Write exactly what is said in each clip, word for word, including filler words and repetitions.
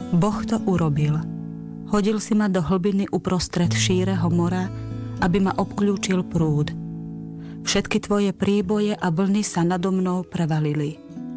Boh to urobil. Hodil si ma do hlbiny uprostred šíreho mora, aby ma obklúčil prúd. Všetky tvoje príboje a vlny sa nado mnou prevalili.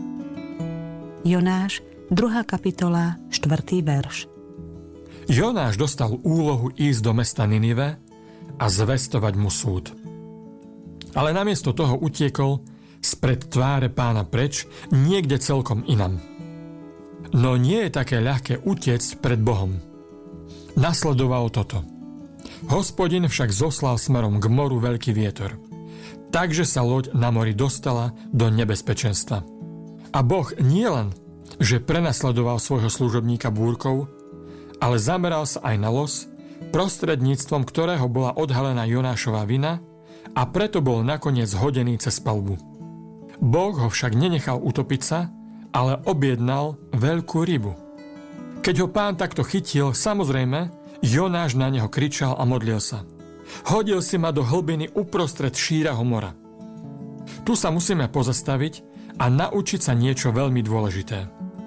Jonáš, druhá kapitola, štvrtý verš. Jonáš dostal úlohu ísť do mesta Ninive a zvestovať mu súd. Ale namiesto toho utiekol spred tváre Pána preč niekde celkom inam. No nie je také ľahké utiecť pred Bohom. Nasledovalo toto. Hospodin však zoslal smerom k moru veľký vietor. Takže sa loď na mori dostala do nebezpečenstva. A Boh nielen, že prenasledoval svojho služobníka búrkou, ale zameral sa aj na los, prostredníctvom ktorého bola odhalená Jonášova vina a preto bol nakoniec hodený cez palubu. Boh ho však nenechal utopiť sa, ale objednal veľkú rybu. Keď ho Pán takto chytil, samozrejme, Jonáš na neho kričal a modlil sa. Hodil si ma do hlbiny uprostred šíreho mora. Tu sa musíme pozastaviť a naučiť sa niečo veľmi dôležité.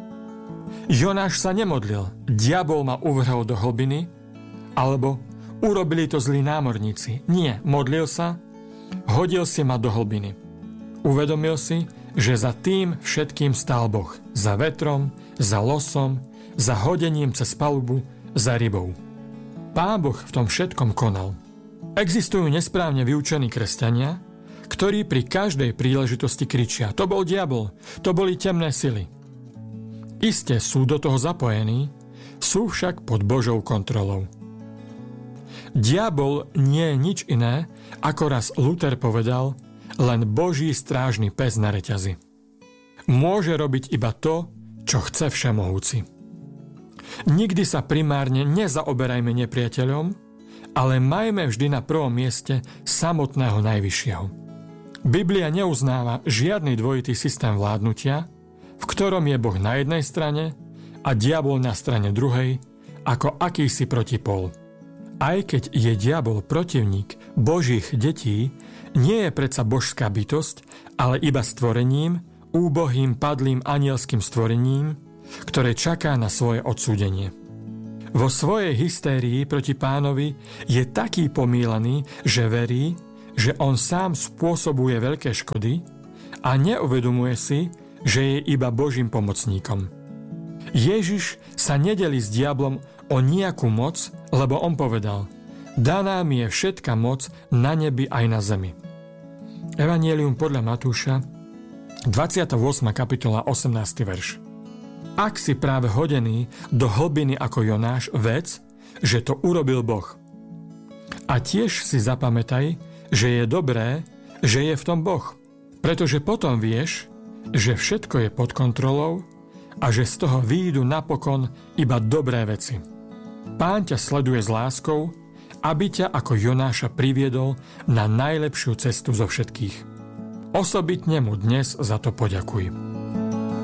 Jonáš sa nemodlil, diabol ma uvrhol do hlbiny, alebo urobili to zlí námorníci. Nie, modlil sa, hodil si ma do hlbiny. Uvedomil si, že za tým všetkým stál Boh. Za vetrom, za losom, za hodením cez palubu, za rybou. Pán Boh v tom všetkom konal. Existujú nesprávne vyučení kresťania, ktorí pri každej príležitosti kričia: to bol diabol, to boli temné sily. Iste sú do toho zapojení, sú však pod Božou kontrolou. Diabol nie je nič iné, ako raz Luther povedal, len Boží strážny pes na reťazi. Môže robiť iba to, čo chce všemohúci. Nikdy sa primárne nezaoberajme nepriateľom, ale majme vždy na prvom mieste samotného Najvyššieho. Biblia neuznáva žiadny dvojitý systém vládnutia, v ktorom je Boh na jednej strane a diabol na strane druhej, ako akýsi protipol. Aj keď je diabol protivník Božích detí, nie je predsa božská bytosť, ale iba stvorením, úbohým padlým anielským stvorením, ktoré čaká na svoje odsúdenie. Vo svojej hystérii proti Pánovi je taký pomýlený, že verí, že on sám spôsobuje veľké škody a neuvedomuje si, že je iba Božím pomocníkom. Ježiš sa nedelí s diablom o nejakú moc, lebo on povedal: daná mi je všetka moc na nebi aj na zemi. Evanjelium podľa Matúša, dvadsiata ôsma kapitola, osemnásty verš. Ak si práve hodený do hlbiny ako Jonáš, vec, že to urobil Boh. A tiež si zapamätaj, že je dobré, že je v tom Boh, pretože potom vieš, že všetko je pod kontrolou a že z toho výjdu napokon iba dobré veci. Pán ťa sleduje s láskou, aby ťa ako Jonáša priviedol na najlepšiu cestu zo všetkých. Osobitne mu dnes za to poďakuj.